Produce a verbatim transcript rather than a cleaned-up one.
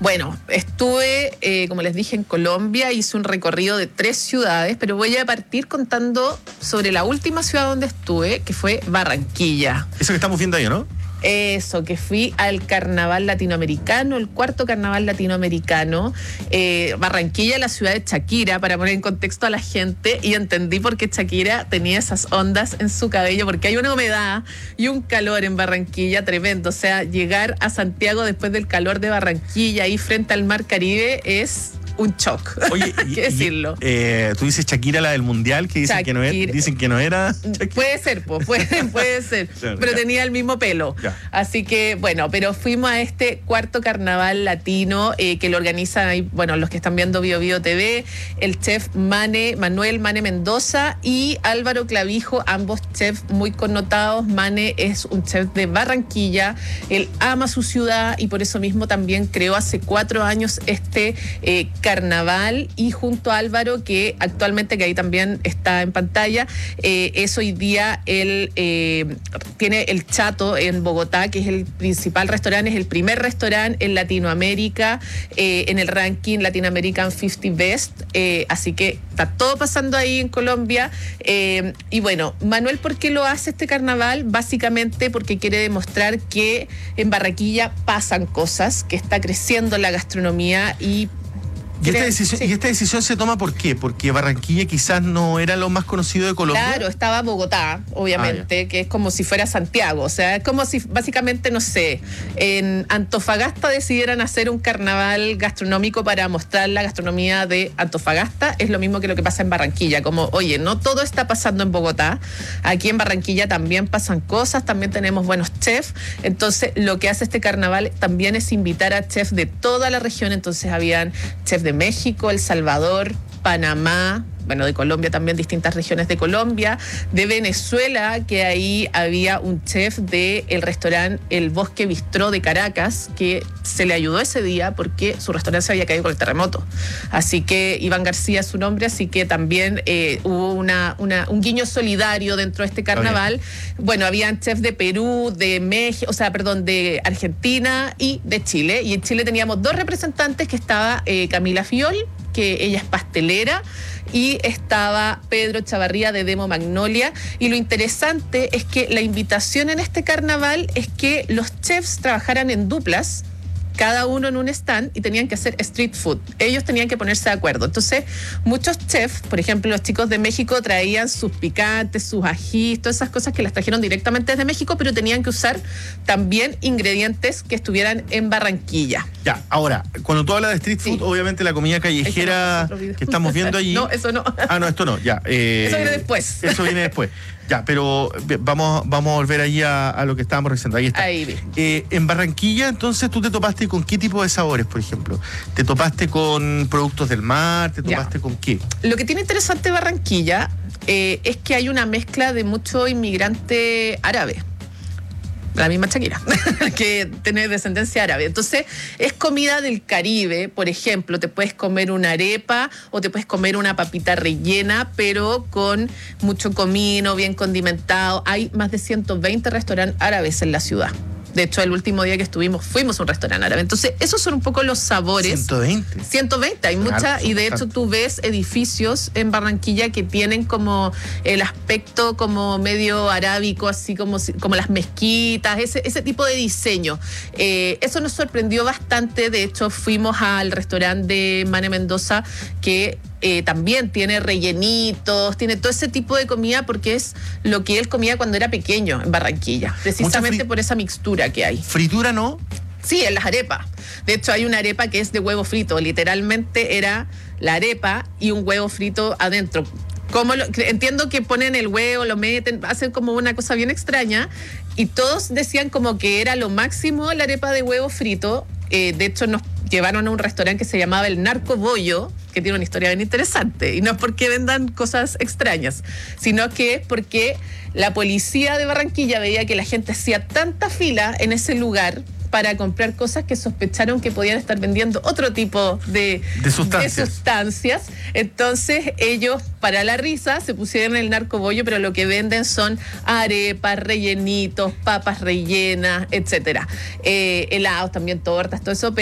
Bueno, estuve, eh, como les dije, en Colombia, hice un recorrido de tres ciudades, pero voy a partir contando sobre la última ciudad donde estuve, que fue Barranquilla. Eso que estamos viendo ahí, ¿no? Eso, que fui al carnaval latinoamericano, el cuarto carnaval latinoamericano. Eh, Barranquilla, la ciudad de Shakira, para poner en contexto a la gente, y entendí por qué Shakira tenía esas ondas en su cabello, porque hay una humedad y un calor en Barranquilla tremendo. O sea, llegar a Santiago después del calor de Barranquilla, ahí frente al mar Caribe, es un shock. Oye, hay que decirlo. Y, eh, tú dices Shakira, la del mundial, que dicen, que no, era, dicen que no era Shakira. Puede ser, pues, puede, puede ser. Claro, pero ya. Tenía el mismo pelo. Ya. Así que, bueno, pero fuimos a este cuarto carnaval latino eh, que lo organizan ahí, bueno, los que están viendo Bio Bio T V, el chef Mane, Manuel Mane Mendoza y Álvaro Clavijo, ambos chefs muy connotados. Mane es un chef de Barranquilla, él ama su ciudad y por eso mismo también creó hace cuatro años este eh, carnaval, y junto a Álvaro, que actualmente, que ahí también está en pantalla, eh, es hoy día él eh, tiene el Chato en Bogotá, que es el principal restaurante, es el primer restaurante en Latinoamérica eh, en el ranking Latin American cincuenta Best, eh, así que está todo pasando ahí en Colombia. Eh, y bueno, Manuel, ¿por qué lo hace este carnaval? Básicamente porque quiere demostrar que en Barranquilla pasan cosas, que está creciendo la gastronomía. Y ¿Y esta, decisión, sí. ¿Y esta decisión se toma por qué? Porque Barranquilla quizás no era lo más conocido de Colombia. Claro, estaba Bogotá, obviamente, ah, que es como si fuera Santiago. O sea, es como si básicamente, no sé, en Antofagasta decidieran hacer un carnaval gastronómico para mostrar la gastronomía de Antofagasta. Es lo mismo que lo que pasa en Barranquilla. Como, oye, no todo está pasando en Bogotá. Aquí en Barranquilla también pasan cosas, también tenemos buenos chefs. Entonces, lo que hace este carnaval también es invitar a chefs de toda la región. Entonces, habían chefs de México, El Salvador, Panamá, bueno, de Colombia también, distintas regiones de Colombia, de Venezuela, que ahí había un chef del restaurante El Bosque Bistró de Caracas, que se le ayudó ese día porque su restaurante se había caído con el terremoto. Así que Iván García es su nombre, así que también eh, hubo una, una, un guiño solidario dentro de este carnaval. Bueno, habían chefs de Perú, de México, o sea, perdón, de Argentina y de Chile. Y en Chile teníamos dos representantes, que estaba eh, Camila Fiol, que ella es pastelera, y estaba Pedro Chavarría de Demo Magnolia. Y lo interesante es que la invitación en este carnaval es que los chefs trabajaran en duplas, cada uno en un stand, y tenían que hacer street food. Ellos tenían que ponerse de acuerdo. Entonces, muchos chefs, por ejemplo, los chicos de México traían sus picantes, sus ajís, todas esas cosas que las trajeron directamente desde México, pero tenían que usar también ingredientes que estuvieran en Barranquilla. Ya, ahora, cuando tú hablas de street food, sí, obviamente la comida callejera que estamos viendo allí... No, eso no. Ah, no, esto no, ya. Eh, eso viene después. Eso viene después. Ya, pero vamos, vamos a volver allí a, a lo que estábamos revisando. Ahí está. Ahí vi. Eh, en Barranquilla, entonces, ¿tú te topaste con qué tipo de sabores, por ejemplo? ¿Te topaste con productos del mar? ¿Te topaste ya. con qué? Lo que tiene interesante Barranquilla eh, es que hay una mezcla de mucho inmigrante árabe. La misma Shakira, que tiene descendencia árabe. Entonces, es comida del Caribe. Por ejemplo, te puedes comer una arepa o te puedes comer una papita rellena, pero con mucho comino, bien condimentado. Hay más de ciento veinte restaurantes árabes en la ciudad. De hecho, el último día que estuvimos fuimos a un restaurante árabe. Entonces, esos son un poco los sabores. ciento veinte. ciento veinte, hay muchas. Y de hecho, tú ves edificios en Barranquilla que tienen como el aspecto como medio arábico, así como, como las mezquitas, ese, ese tipo de diseño. Eh, eso nos sorprendió bastante. De hecho, fuimos al restaurante de Mane Mendoza, que Eh, también tiene rellenitos, tiene todo ese tipo de comida, porque es lo que él comía cuando era pequeño en Barranquilla, precisamente por esa mixtura que hay. ¿Fritura no? Sí, en las arepas. De hecho, hay una arepa que es de huevo frito. Literalmente era la arepa y un huevo frito adentro. Como lo, entiendo que ponen el huevo, lo meten, hacen como una cosa bien extraña, y todos decían como que era lo máximo la arepa de huevo frito. Eh, de hecho, nos llevaron a un restaurante que se llamaba El Narco Bollo, que tiene una historia bien interesante, y no es porque vendan cosas extrañas, sino que es porque la policía de Barranquilla veía que la gente hacía tanta fila en ese lugar para comprar cosas que sospecharon que podían estar vendiendo otro tipo de, de, sustancias. de sustancias. Entonces ellos, para la risa, se pusieron el narcobollo, pero lo que venden son arepas, rellenitos, papas rellenas, etcétera. Eh, helados también, tortas, todo eso.